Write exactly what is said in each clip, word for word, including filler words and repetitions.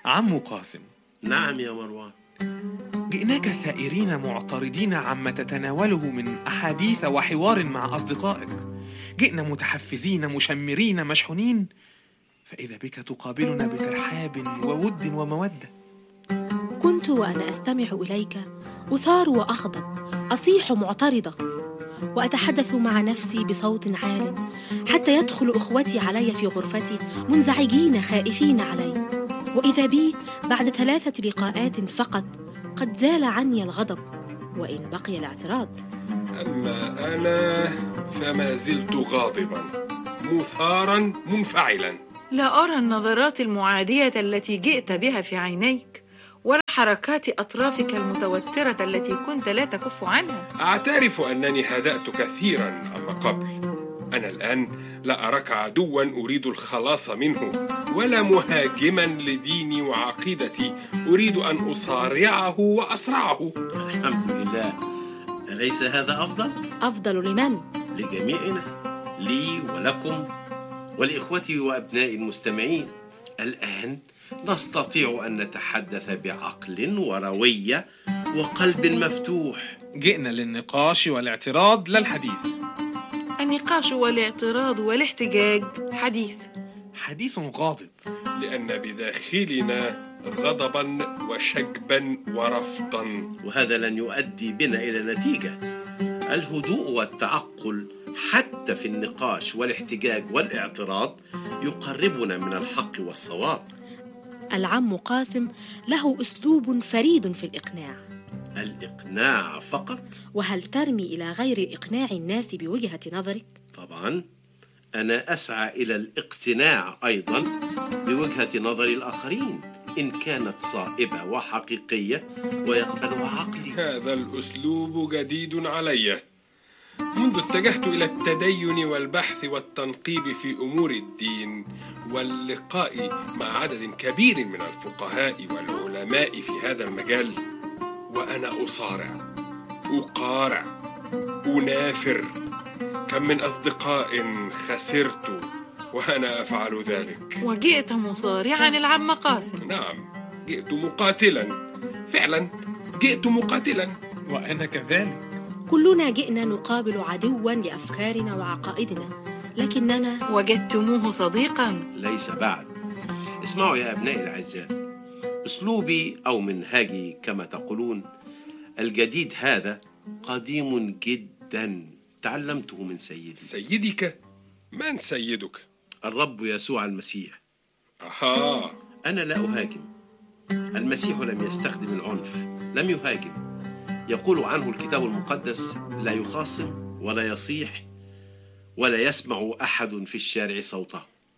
عم قاسم. نعم يا مروان. جئناك ثائرين معترضين عما تتناوله من أحاديث وحوار مع أصدقائك. جئنا متحفزين مشمرين مشحونين، فإذا بك تقابلنا بترحاب وود ومودة. كنت وأنا أستمع إليك أثار وأغضب، أصيح معترضة، وأتحدث مع نفسي بصوت عال، حتى يدخل أخوتي علي في غرفتي منزعجين خائفين علي، وإذا بي بعد ثلاثة لقاءات فقط قد زال عني الغضب وإن بقي الاعتراض. أما أنا فما زلت غاضبا مثارا منفعلا. لا أرى النظرات المعادية التي جئت بها في عينيك، ولا حركات أطرافك المتوترة التي كنت لا تكف عنها. أعترف أنني هدأت كثيرا عما قبل. أنا الآن لا أراك عدوا أريد الخلاص منه، ولا مهاجما لديني وعقيدتي أريد أن أصارعه وأصرعه. الحمد لله. أليس هذا أفضل؟ أفضل لمن؟ لجميعنا، لي ولكم ولإخوتي وأبناء المستمعين. الآن نستطيع أن نتحدث بعقل وروية وقلب مفتوح. جئنا للنقاش والاعتراض لا الحديث. النقاش والاعتراض والاحتجاج حديث حديث غاضب، لأن بداخلنا غضبا وشجبا ورفضا، وهذا لن يؤدي بنا إلى نتيجة. الهدوء والتعقل حتى في النقاش والاحتجاج والاعتراض يقربنا من الحق والصواب. العم قاسم له أسلوب فريد في الإقناع. الإقناع فقط؟ وهل ترمي إلى غير إقناع الناس بوجهة نظرك؟ طبعا، أنا أسعى إلى الاقتناع أيضا بوجهة نظر الآخرين إن كانت صائبة وحقيقية ويقبلها عقلي. هذا الأسلوب جديد علي. منذ اتجهت إلى التدين والبحث والتنقيب في أمور الدين واللقاء مع عدد كبير من الفقهاء والعلماء في هذا المجال، وأنا أصارع، أقارع، أنافر. كم من أصدقاء خسرت وأنا أفعل ذلك. وجئت مصارعا العم قاسم. نعم، جئت مقاتلا، فعلا جئت مقاتلا. وأنا كذلك. كلنا جئنا نقابل عدوا لأفكارنا وعقائدنا، لكننا وجدتموه صديقا. ليس بعد. اسمعوا يا أبنائي الأعزاء، أسلوبي أو منهاجي كما تقولون الجديد هذا قديم جدا، تعلمته من سيدي. سيدك؟ من سيدك؟ الرب يسوع المسيح. أها. أنا لا أهاجم. المسيح لم يستخدم العنف، لم يهاجم. يقول عنه الكتاب المقدس: لا يخاصم ولا يصيح ولا يسمع أحد في الشارع صوته.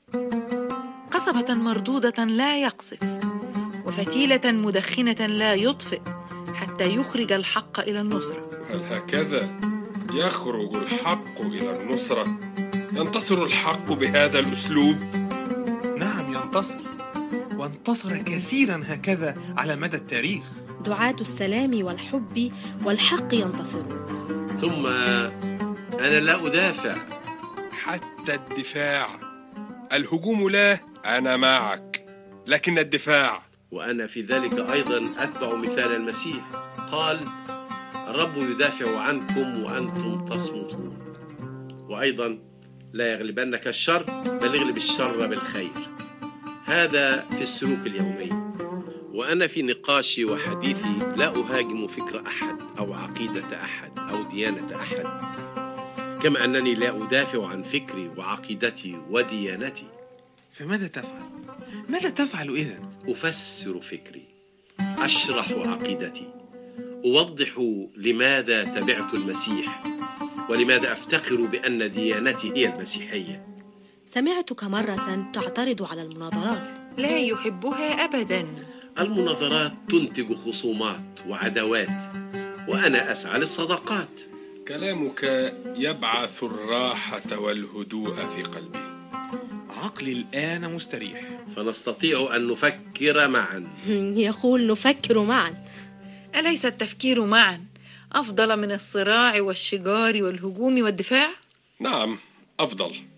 قصبة مردودة لا يقصف، وفتيلة مدخنة لا يطفئ، حتى يخرج الحق إلى النصرة. هل هكذا يخرج الحق إلى النصرة؟ ينتصر الحق بهذا الأسلوب؟ نعم ينتصر، وانتصر كثيرا هكذا على مدى التاريخ. دعاة السلام والحب والحق ينتصرون. ثم أنا لا أدافع. حتى الدفاع. الهجوم لا، أنا معك، لكن الدفاع. وأنا في ذلك أيضا أتبع مثال المسيح. قال: الرب يدافع عنكم وأنتم تصمتون. وأيضا: لا يغلبنك الشر بل اغلب الشر بالخير. هذا في السلوك اليومي. وأنا في نقاشي وحديثي لا أهاجم فكر أحد أو عقيدة أحد أو ديانة أحد، كما أنني لا أدافع عن فكري وعقيدتي وديانتي. فماذا تفعل؟ ماذا تفعل إذن؟ أفسر فكري، أشرح عقيدتي، أوضح لماذا تبعت المسيح ولماذا أفتخر بأن ديانتي هي المسيحية. سمعتك مرة تعترض على المناظرات. لا يحبها أبدا. المناظرات تنتج خصومات وعداوات، وأنا أسعى للصداقات. كلامك يبعث الراحة والهدوء في قلبي. عقلي الآن مستريح، فنستطيع أن نفكر معا. يقول نفكر معا. أليس التفكير معا أفضل من الصراع والشجار والهجوم والدفاع؟ نعم، أفضل.